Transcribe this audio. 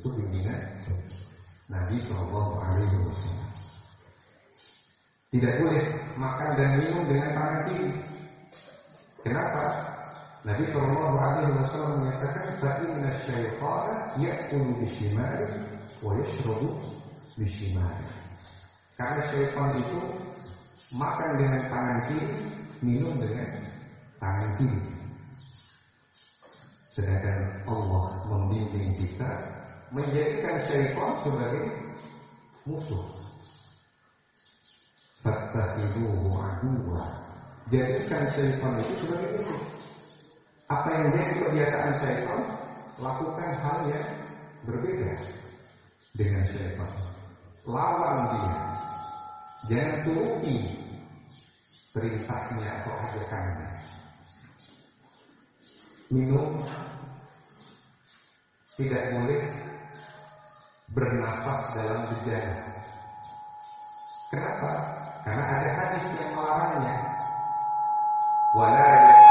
Itu bimbingan Nabi Shallallahu Alaihi Wasallam. Tidak boleh makan dan minum dengan tangan kiri. Kenapa? Nabi Shallallahu Alaihi Wasallam menyatakan, "Fa'inna syaitana ya'kulu bishimali wa yashrabu bishimali." Karena syaitan itu makan dengan tangan kiri, minum dengan tangan kiri. Sedangkan Allah membimbing kita menjadikan syaitan sebagai musuh. Fattakhiduhu aduwwa. Jadikan syaitan itu sebagai musuh. Apa yang jadi kebiasaan syaitan, lakukan hal yang berbeda dengan syaitan. Lawan dia. Jangan turuti perintahnya atau ajakannya. Minum tidak boleh bernafas dalam bejana. Kenapa? Karena ada hadis yang melarangnya. Wala